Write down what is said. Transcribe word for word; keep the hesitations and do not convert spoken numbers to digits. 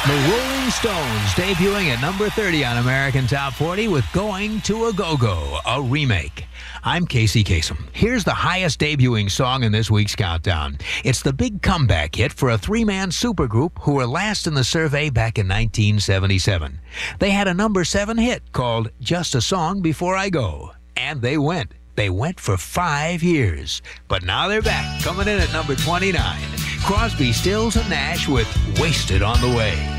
The Rolling Stones debuting at number thirty on American Top forty with Going to a Go-Go, a remake. I'm Casey Kasem. Here's the highest debuting song in this week's countdown. It's the big comeback hit for a three-man supergroup who were last in the survey back in nineteen seventy-seven. They had a number seven hit called Just a Song Before I Go, and they went. They went for five years. But now they're back, coming in at number twenty-nine. Crosby, Stills, and Nash with Wasted on the Way.